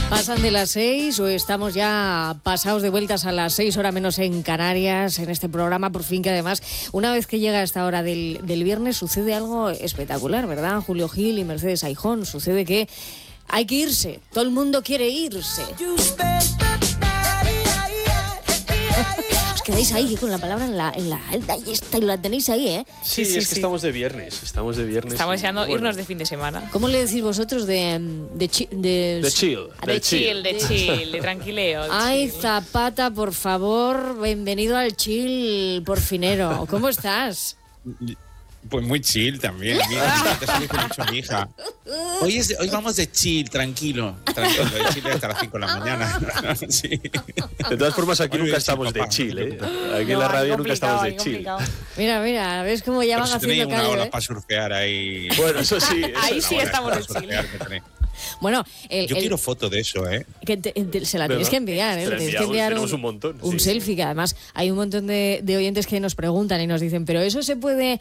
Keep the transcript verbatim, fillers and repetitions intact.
Pasan de las seis o estamos ya pasados de vueltas a las seis, hora menos en Canarias, en este programa, por fin, que además, una vez que llega esta hora del, del viernes, sucede algo espectacular, ¿verdad? Julio Gil y Mercedes Aijón, sucede que hay que irse, todo el mundo quiere irse. Os quedáis ahí con la palabra en la, en la alta y esta y la tenéis ahí, ¿eh? Sí, sí, sí, es que sí. estamos de viernes, estamos de viernes. Estamos deseando bueno. irnos de fin de semana. ¿Cómo le decís vosotros de de, chi, de, de chill? De, de chill, de chill, de tranquileo. De Ay, chill. Zapata, por favor, bienvenido al chill porfinero. ¿Cómo estás? Pues muy chill también. Mira, te salís con mucho mi hija. Hoy, es, hoy vamos de chill, tranquilo. Tranquilo, de chill hasta las cinco de la mañana. Sí. De todas formas, aquí hoy nunca estamos de chill, ¿eh? Aquí no, en la radio nunca estamos de chill. Mira, mira, ¿ves cómo ya van haciendo callo? Una hora ¿eh? para surfear ahí. Bueno, eso sí. Eso ahí sí estamos de chill. Bueno, el, yo el, quiero foto de eso, ¿eh? Que te, te, se la tienes que enviar, ¿eh? Tienes que enviar un, un, montón, un sí, selfie, sí. que además hay un montón de, de oyentes que nos preguntan y nos dicen, pero eso se puede